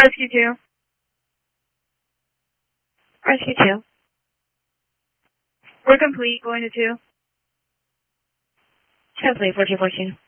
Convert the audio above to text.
Rescue 2. Rescue 2. We're complete, going to 2. Complete, 4242.